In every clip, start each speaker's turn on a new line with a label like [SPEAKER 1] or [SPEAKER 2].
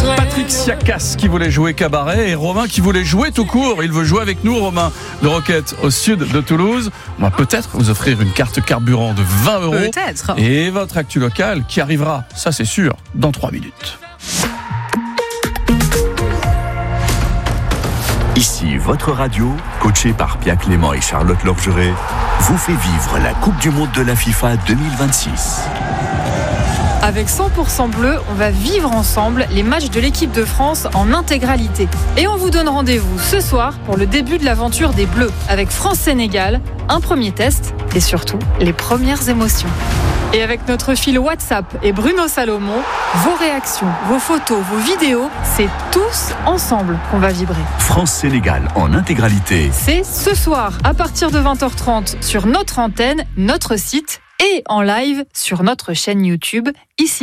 [SPEAKER 1] Patrick Siakas qui voulait jouer cabaret et Romain qui voulait jouer tout court. Il veut jouer avec nous, Romain de Roquette, au sud de Toulouse. On va peut-être vous offrir une carte carburant de 20 €.
[SPEAKER 2] Peut-être.
[SPEAKER 1] Et votre actu locale qui arrivera, ça c'est sûr, dans 3 minutes.
[SPEAKER 3] Ici, votre radio, coachée par Pia Clément et Charlotte Lorgeret, vous fait vivre la Coupe du Monde de la FIFA 2026.
[SPEAKER 2] Avec 100% bleu, on va vivre ensemble les matchs de l'équipe de France en intégralité. Et on vous donne rendez-vous ce soir pour le début de l'aventure des Bleus, avec France-Sénégal, un premier test et surtout les premières émotions. Et avec notre fil WhatsApp et Bruno Salomon, vos réactions, vos photos, vos vidéos, c'est tous ensemble qu'on va vibrer.
[SPEAKER 3] France-Sénégal en intégralité.
[SPEAKER 2] C'est ce soir à partir de 20h30 sur notre antenne, notre site et en live sur notre chaîne YouTube, ici.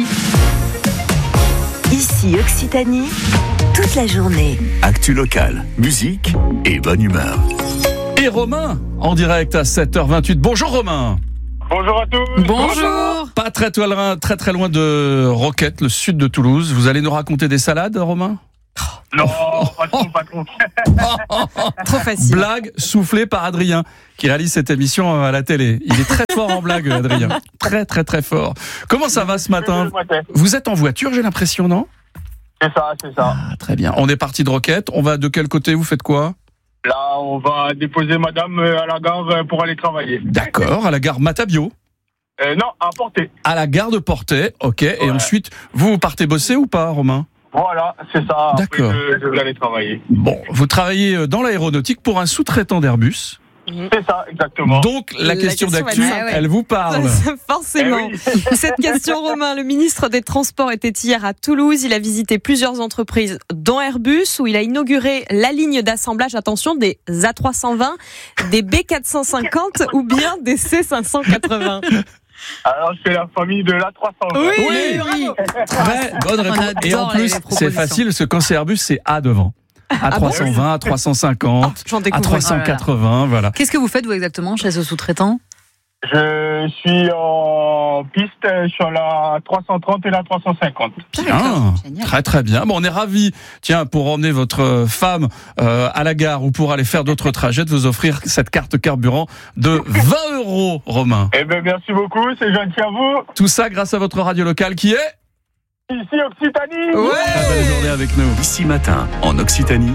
[SPEAKER 4] Ici Occitanie, toute la journée.
[SPEAKER 3] Actu locale, musique et bonne humeur.
[SPEAKER 1] Et Romain, en direct à 7h28. Bonjour Romain.
[SPEAKER 5] Bonjour à tous.
[SPEAKER 2] Bonjour.
[SPEAKER 1] Pas très loin de Roquette, le sud de Toulouse. Vous allez nous raconter des salades, Romain ?
[SPEAKER 5] Non, pas trop.
[SPEAKER 2] Trop facile.
[SPEAKER 1] Blague soufflée par Adrien, qui réalise cette émission à la télé. Il est très fort en blague, Adrien. Très fort. Comment ça va ce matin ? Vous êtes en voiture, j'ai l'impression, non ?
[SPEAKER 5] C'est ça.
[SPEAKER 1] Ah, très bien. On est parti de Roquette. On va de quel côté ? Vous faites quoi ?
[SPEAKER 5] Là, on va déposer madame à la gare pour aller travailler.
[SPEAKER 1] D'accord, à la gare Matabio.
[SPEAKER 5] Non, à Portée. À
[SPEAKER 1] la gare de Portée, ok. Ouais. Et ensuite, vous partez bosser ou pas, Romain ?
[SPEAKER 5] Voilà, c'est ça.
[SPEAKER 1] D'accord.
[SPEAKER 5] Après, je vais aller travailler.
[SPEAKER 1] Bon, vous travaillez dans l'aéronautique pour un sous-traitant d'Airbus.
[SPEAKER 5] C'est ça, exactement.
[SPEAKER 1] Donc, la question d'actu, elle vous parle.
[SPEAKER 6] Forcément.
[SPEAKER 5] Oui.
[SPEAKER 6] Cette question, Romain, le ministre des Transports était hier à Toulouse. Il a visité plusieurs entreprises, dont Airbus, où il a inauguré la ligne d'assemblage, attention, des A320, des B450 ou bien des C580.
[SPEAKER 5] Alors, c'est la famille de l'A320.
[SPEAKER 1] Oui. Très bonne réponse. Et en plus, c'est facile, parce que quand c'est Airbus, c'est A devant. A320, A350, A380, voilà.
[SPEAKER 2] Qu'est-ce que vous faites, vous, exactement, chez ce sous-traitant ?
[SPEAKER 5] Je suis en piste sur la 330 et la 350.
[SPEAKER 1] Bien, très bien. Bon, on est ravis, pour emmener votre femme à la gare ou pour aller faire d'autres trajets, de vous offrir cette carte carburant de 20 €, Romain.
[SPEAKER 5] Eh bien, merci beaucoup, c'est gentil à vous.
[SPEAKER 1] Tout ça grâce à votre radio locale qui est...
[SPEAKER 5] Ici Occitanie.
[SPEAKER 1] Ouais. Très belle journée avec nous.
[SPEAKER 3] Ici matin, en Occitanie,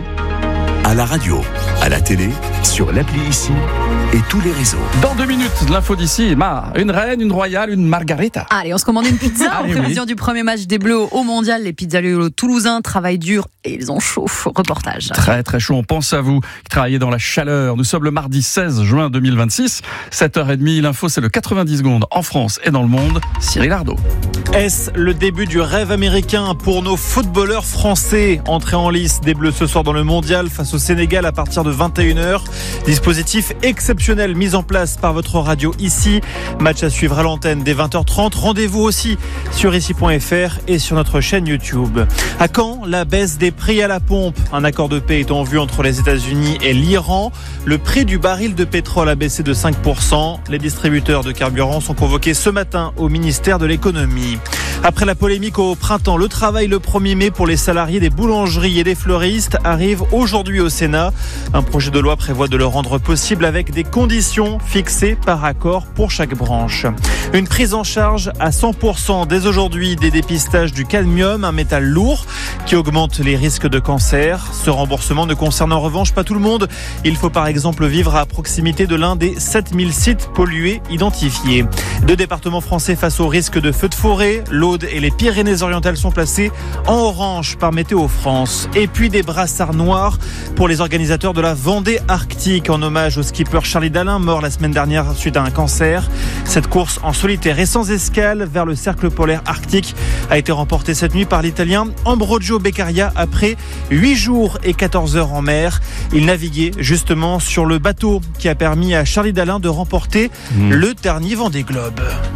[SPEAKER 3] à la radio, à la télé, sur l'appli Ici et tous les réseaux.
[SPEAKER 1] Dans 2 minutes, l'info d'ici, une reine, une royale, une margarita.
[SPEAKER 2] Allez, on se commande une pizza en prévision du premier match des Bleus au Mondial. Les pizzaiolo toulousains travaillent dur et ils ont chaud. Reportage. Très
[SPEAKER 1] chaud, on pense à vous qui travaillez dans la chaleur. Nous sommes le mardi 16 juin 2026, 7h30. L'info, c'est le 90 secondes en France et dans le monde. Cyril Ardo.
[SPEAKER 7] Est-ce le début du rêve américain pour nos footballeurs français? Entrée en lice des Bleus ce soir dans le Mondial face au Sénégal à partir de 21h. Dispositif exceptionnel mis en place par votre radio Ici. Match à suivre à l'antenne dès 20h30. Rendez-vous aussi sur ici.fr et sur notre chaîne YouTube. À quand la baisse des prix à la pompe? Un accord de paix est en vue entre les États-Unis et l'Iran. Le prix du baril de pétrole a baissé de 5%. Les distributeurs de carburant sont convoqués ce matin au ministère de l'économie. Après la polémique au printemps, le travail le 1er mai pour les salariés des boulangeries et des fleuristes arrive aujourd'hui au Sénat. Un projet de loi prévoit de le rendre possible avec des conditions fixées par accord pour chaque branche. Une prise en charge à 100% dès aujourd'hui des dépistages du cadmium, un métal lourd qui augmente les risques de cancer. Ce remboursement ne concerne en revanche pas tout le monde. Il faut par exemple vivre à proximité de l'un des 7000 sites pollués identifiés. 2 départements français face au risque de feux de forêt. L'Aude et les Pyrénées-Orientales sont placés en orange par Météo France. Et puis des brassards noirs pour les organisateurs de la Vendée Arctique en hommage au skipper Charlie Dalin, mort la semaine dernière suite à un cancer. Cette course en solitaire et sans escale vers le cercle polaire arctique a été remportée cette nuit par l'Italien Ambrogio Beccaria après 8 jours et 14 heures en mer. Il naviguait justement sur le bateau qui a permis à Charlie Dalin de remporter le dernier Vendée Globe.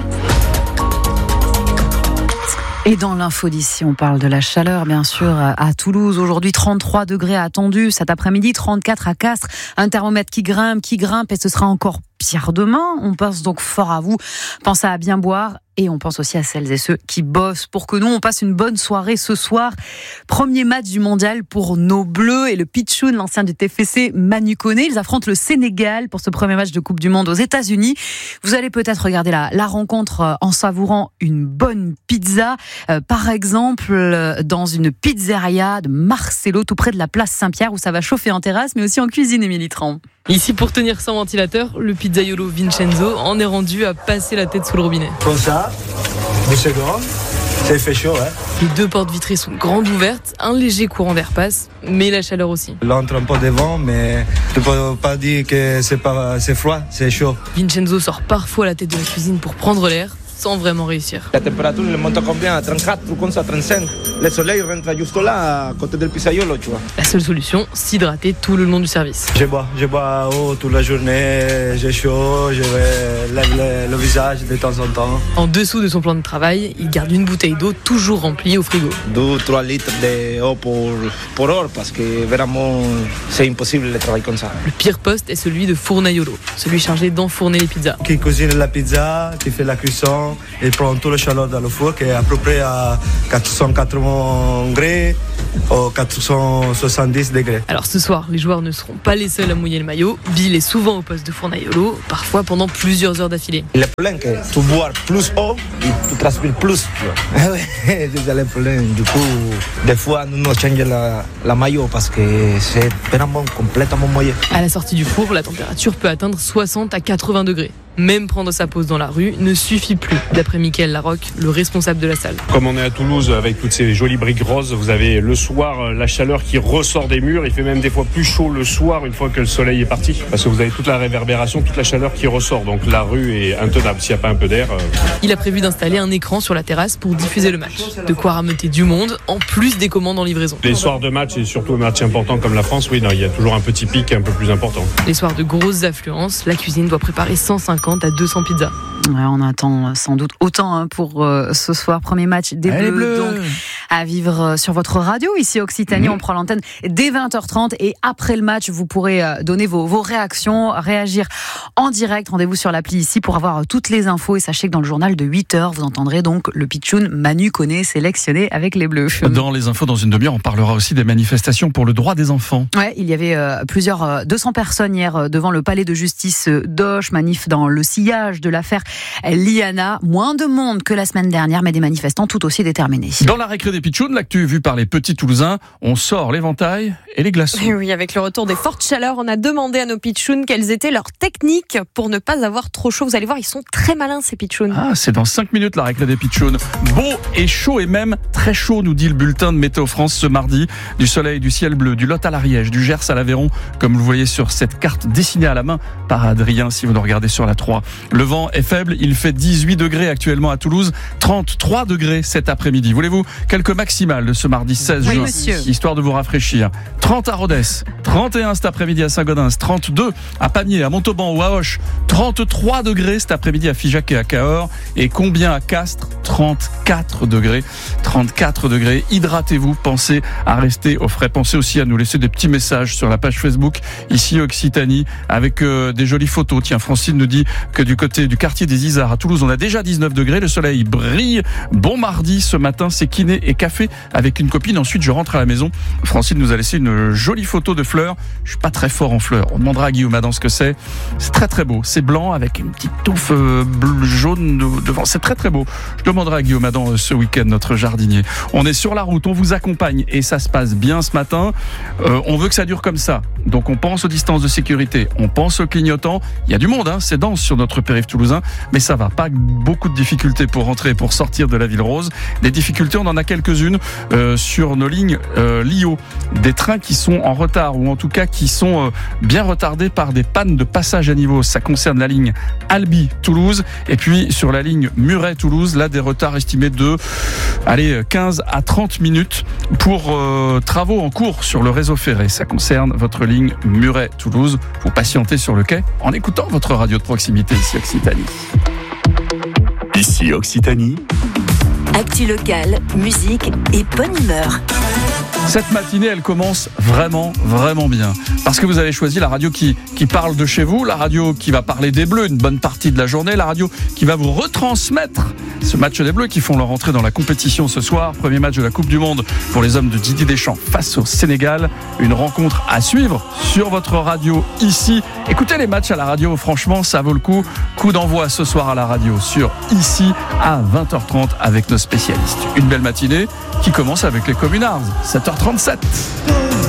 [SPEAKER 2] Et dans l'info d'ici, on parle de la chaleur, bien sûr, à Toulouse. Aujourd'hui, 33 degrés attendus. Cet après-midi, 34 à Castres. Un thermomètre qui grimpe, et ce sera encore
[SPEAKER 8] Pierre demain. On pense donc fort à vous. Pensez à bien boire. Et on pense aussi à celles et ceux qui bossent pour que nous, on passe une bonne soirée ce soir. Premier match du mondial pour nos Bleus et le Pichoun, l'ancien du TFC Manu Koné. Ils affrontent le Sénégal pour ce premier match de Coupe du Monde aux États-Unis. Vous allez peut-être regarder la rencontre en savourant une bonne pizza. Par exemple, dans une pizzeria de Marcelo, tout près de la place Saint-Pierre, où ça va chauffer en terrasse, mais aussi en cuisine, Émilie Tran.
[SPEAKER 2] Ici, pour tenir sans ventilateur, le pizzaiolo Vincenzo en est rendu à passer la tête sous le robinet.
[SPEAKER 9] Comme ça, 2 secondes, ça fait chaud.
[SPEAKER 2] Les 2 portes vitrées sont grandes ouvertes, un léger courant d'air passe, mais la chaleur aussi.
[SPEAKER 9] Là, on entre un peu de vent, mais tu peux pas dire que c'est froid, c'est chaud.
[SPEAKER 2] Vincenzo sort parfois la tête de la cuisine pour prendre l'air, sans vraiment réussir.
[SPEAKER 9] La température, elle monte à combien? À 34, comme ça, 35. Le soleil rentre juste là, à côté du pizzaiolo, tu vois.
[SPEAKER 2] La seule solution, s'hydrater tout le long du service.
[SPEAKER 9] Je bois toute la journée, j'ai chaud, je lève le visage de temps en temps.
[SPEAKER 2] En dessous de son plan de travail, il garde une bouteille d'eau toujours remplie au frigo.
[SPEAKER 9] 2-3 litres d'eau pour heure, parce que vraiment, c'est impossible de travailler comme ça.
[SPEAKER 2] Le pire poste est celui de fournaiolo, celui chargé d'enfourner les pizzas.
[SPEAKER 9] Qui cuisine la pizza, qui fait la cuisson, il prend tout le chaleur dans le four, qui est à peu près à 480 degrés ou 470 degrés.
[SPEAKER 2] Alors ce soir, les joueurs ne seront pas les seuls à mouiller le maillot. Bill est souvent au poste de fournaiolo, parfois pendant plusieurs heures d'affilée.
[SPEAKER 9] Le problème, c'est que tu bois plus haut et tu transpires plus. C'est ça le problème. Du coup, des fois, nous changeons la maillot parce que c'est vraiment complètement mouillé.
[SPEAKER 2] À la sortie du four, la température peut atteindre 60 à 80 degrés. Même prendre sa pause dans la rue ne suffit plus, d'après Mickaël Larocque, le responsable de la salle.
[SPEAKER 10] Comme on est à Toulouse avec toutes ces jolies briques roses, vous avez le soir la chaleur qui ressort des murs. Il fait même des fois plus chaud le soir une fois que le soleil est parti. Parce que vous avez toute la réverbération, toute la chaleur qui ressort. Donc la rue est intenable s'il n'y a pas un peu d'air.
[SPEAKER 2] Il a prévu d'installer un écran sur la terrasse pour diffuser le match. De quoi rameuter du monde, en plus des commandes en livraison.
[SPEAKER 10] Les soirs de match et surtout un match important comme la France, oui, non, il y a toujours un petit pic un peu plus important.
[SPEAKER 2] Les soirs de grosses affluences, la cuisine doit préparer 150 à 200 pizzas.
[SPEAKER 8] Ouais, on attend sans doute autant pour ce soir. Premier match des Bleus, donc à vivre sur votre radio. Ici Occitanie, on prend l'antenne dès 20h30 et après le match, vous pourrez donner vos réactions, réagir en direct. Rendez-vous sur l'appli ici pour avoir toutes les infos et sachez que dans le journal de 8h, vous entendrez donc le Pichoun Manu Koné sélectionné avec les Bleus.
[SPEAKER 1] Dans les infos, dans une demi-heure, on parlera aussi des manifestations pour le droit des enfants.
[SPEAKER 8] Ouais, il y avait 200 personnes hier devant le palais de justice d'Auch, manif dans le sillage de l'affaire Liana. Moins de monde que la semaine dernière, mais des manifestants tout aussi déterminés.
[SPEAKER 1] Dans la récré des Pichounes, l'actu vue par les petits Toulousains, on sort l'éventail et les glaçons.
[SPEAKER 6] Oui, avec le retour des fortes chaleurs, on a demandé à nos Pichounes quelles étaient leurs techniques pour ne pas avoir trop chaud. Vous allez voir, ils sont très malins ces Pichounes.
[SPEAKER 1] Ah, c'est dans 5 minutes la récré des Pichounes. Beau et chaud et même très chaud, nous dit le bulletin de Météo France ce mardi. Du soleil, du ciel bleu, du Lot à l'Ariège, du Gers à l'Aveyron, comme vous le voyez sur cette carte dessinée à la main par Adrien si vous nous regardez sur la 3. Le vent est faible, il fait 18 degrés actuellement à Toulouse, 33 degrés cet après-midi. Voulez-vous quelques maximales de ce mardi 16 juin,
[SPEAKER 8] monsieur.
[SPEAKER 1] Histoire de vous rafraîchir. 30 à Rodez, 31 cet après-midi à Saint-Gaudens, 32 à Pamiers, à Montauban ou à Auch, 33 degrés cet après-midi à Figeac et à Cahors, et combien à Castres? 34 degrés. 34 degrés. Hydratez-vous, pensez à rester au frais. Pensez aussi à nous laisser des petits messages sur la page Facebook, ici Occitanie, avec des jolies photos. Tiens, Francine nous dit que du côté du quartier des Isards à Toulouse, on a déjà 19 degrés, le soleil brille. Bon mardi, ce matin, c'est kiné et café avec une copine. Ensuite, je rentre à la maison. Francine nous a laissé une jolie photo de fleurs. Je suis pas très fort en fleurs. On demandera à Guillaume Adam ce que c'est. C'est très très beau. C'est blanc avec une petite touffe jaune devant. C'est très très beau. Je demanderai à Guillaume Adam ce week-end, notre jardinier. On est sur la route, on vous accompagne et ça se passe bien ce matin. On veut que ça dure comme ça. Donc on pense aux distances de sécurité, on pense aux clignotants. Il y a du monde, hein, c'est dense sur notre périph' toulousain, mais ça va. Pas beaucoup de difficultés pour rentrer et pour sortir de la ville rose. Les difficultés, on en a quelques-unes sur nos lignes LIO. Des trains qui sont en retard ou en tout cas qui sont bien retardés par des pannes de passage à niveau. Ça concerne la ligne Albi-Toulouse et puis sur la ligne Muret-Toulouse, là des retards estimés de 15 à 30 minutes pour travaux en cours sur le réseau ferré. Ça concerne votre ligne Muret-Toulouse. Vous patientez sur le quai en écoutant votre radio de proximité ici Occitanie.
[SPEAKER 3] Ici Occitanie.
[SPEAKER 4] Actu locale, musique et bonne humeur.
[SPEAKER 1] Cette matinée, elle commence vraiment, vraiment bien. Parce que vous avez choisi la radio qui parle de chez vous, la radio qui va parler des Bleus une bonne partie de la journée, la radio qui va vous retransmettre ce match des Bleus qui font leur entrée dans la compétition ce soir. Premier match de la Coupe du Monde pour les hommes de Didier Deschamps face au Sénégal. Une rencontre à suivre sur votre radio ici. Écoutez les matchs à la radio, franchement, ça vaut le coup. Coup d'envoi ce soir à la radio sur ici à 20h30 avec nos spécialistes. Une belle matinée qui commence avec les Communards, 7h37.